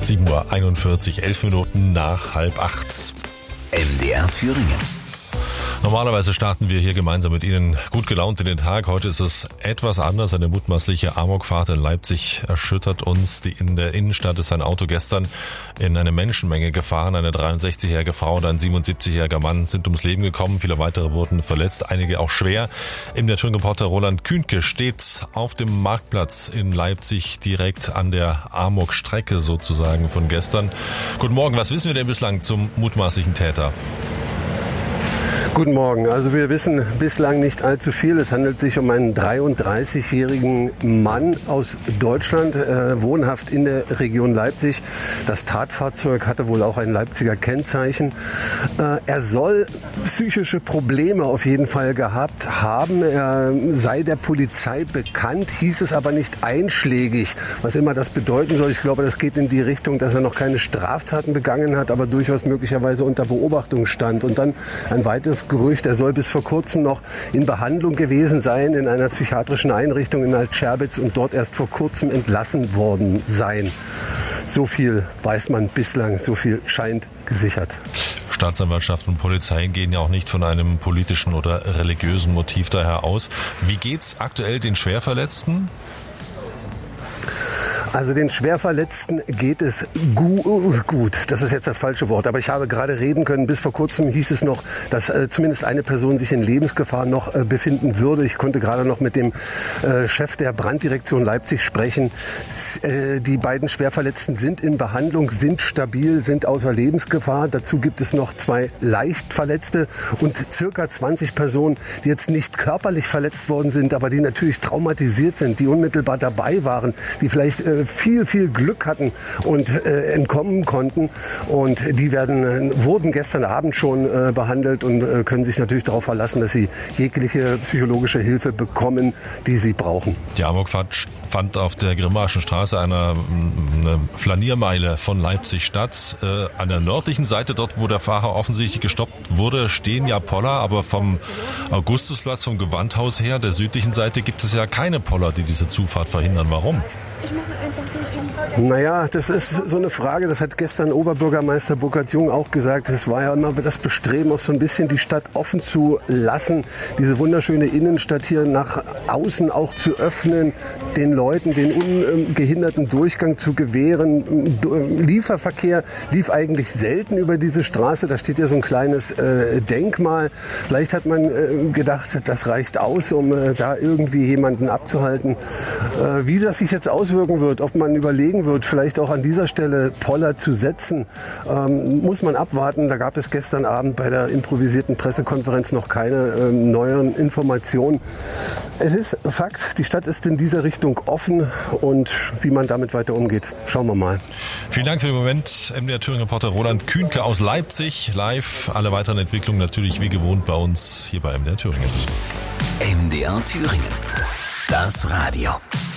7:41 Uhr, 11 Minuten nach 7:30. MDR Thüringen. Normalerweise starten wir hier gemeinsam mit Ihnen gut gelaunt in den Tag. Heute ist es etwas anders. Eine mutmaßliche Amokfahrt in Leipzig erschüttert uns. In der Innenstadt ist ein Auto gestern in eine Menschenmenge gefahren. Eine 63-jährige Frau und ein 77-jähriger Mann sind ums Leben gekommen. Viele weitere wurden verletzt, einige auch schwer. Der Thüringen-Reporter Roland Kühnke steht auf dem Marktplatz in Leipzig direkt an der Amokstrecke sozusagen von gestern. Guten Morgen, was wissen wir denn bislang zum mutmaßlichen Täter? Guten Morgen. Also wir wissen bislang nicht allzu viel. Es handelt sich um einen 33-jährigen Mann aus Deutschland, wohnhaft in der Region Leipzig. Das Tatfahrzeug hatte wohl auch ein Leipziger Kennzeichen. Er soll psychische Probleme auf jeden Fall gehabt haben. Er sei der Polizei bekannt, hieß es aber nicht einschlägig. Was immer das bedeuten soll, ich glaube, das geht in die Richtung, dass er noch keine Straftaten begangen hat, aber durchaus möglicherweise unter Beobachtung stand. Und dann ein weiteres Gerücht, er soll bis vor kurzem noch in Behandlung gewesen sein in einer psychiatrischen Einrichtung in Alt-Scherbitz und dort erst vor kurzem entlassen worden sein. So viel weiß man bislang, so viel scheint gesichert. Staatsanwaltschaft und Polizei gehen ja auch nicht von einem politischen oder religiösen Motiv daher aus. Wie geht's aktuell den Schwerverletzten? Also den Schwerverletzten geht es gut. Das ist jetzt das falsche Wort. Aber ich habe gerade reden können. Bis vor kurzem hieß es noch, dass zumindest eine Person sich in Lebensgefahr noch befinden würde. Ich konnte gerade noch mit dem Chef der Branddirektion Leipzig sprechen. Die beiden Schwerverletzten sind in Behandlung, sind stabil, sind außer Lebensgefahr. Dazu gibt es noch 2 Leichtverletzte und circa 20 Personen, die jetzt nicht körperlich verletzt worden sind, aber die natürlich traumatisiert sind, die unmittelbar dabei waren, die vielleicht viel Glück hatten und entkommen konnten. Und die wurden gestern Abend schon behandelt und können sich natürlich darauf verlassen, dass sie jegliche psychologische Hilfe bekommen, die sie brauchen. Die Amokfahrt fand auf der Grimmaschen Straße, eine Flaniermeile von Leipzig statt. An der nördlichen Seite, dort wo der Fahrer offensichtlich gestoppt wurde, stehen ja Poller, aber vom Augustusplatz, vom Gewandhaus her, der südlichen Seite, gibt es ja keine Poller, die diese Zufahrt verhindern. Warum? Naja, das ist so eine Frage, das hat gestern Oberbürgermeister Burkhard Jung auch gesagt. Es war ja immer das Bestreben, auch so ein bisschen die Stadt offen zu lassen, diese wunderschöne Innenstadt hier nach außen auch zu öffnen, den Leuten den ungehinderten Durchgang zu gewähren. Lieferverkehr lief eigentlich selten über diese Straße, da steht ja so ein kleines Denkmal. Vielleicht hat man gedacht, das reicht aus, um da irgendwie jemanden abzuhalten. Wie das sich jetzt auswirken wird, ob man überlegen wird, vielleicht auch an dieser Stelle Poller zu setzen, muss man abwarten. Da gab es gestern Abend bei der improvisierten Pressekonferenz noch keine neuen Informationen. Es ist Fakt, die Stadt ist in dieser Richtung offen und wie man damit weiter umgeht, schauen wir mal. Vielen Dank für den Moment. MDR Thüringen-Reporter Roland Kühnke aus Leipzig. Live, alle weiteren Entwicklungen natürlich wie gewohnt bei uns hier bei MDR Thüringen. MDR Thüringen, das Radio.